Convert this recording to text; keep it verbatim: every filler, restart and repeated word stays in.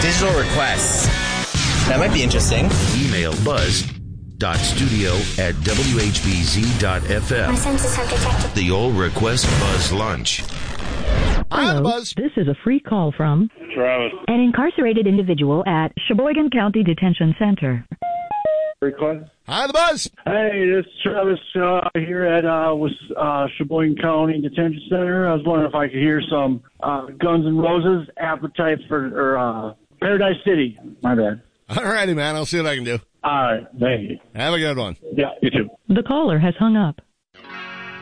Digital requests. That might be interesting. Email buzz dot studio at w h b z dot f m. My senses have detected. The old request Buzz Lunch. Hello, Buzz. this is a free call from Travis. an incarcerated individual at Sheboygan County Detention Center. Request. Hi, the Buzz. Hey, this is Travis uh, here at uh, was, uh, Sheboygan County Detention Center. I was wondering if I could hear some uh, Guns N' Roses, Appetite for or uh, Paradise City. My bad. All righty, man. I'll see what I can do. All right, thank you. Have a good one. Yeah, you too. The caller has hung up.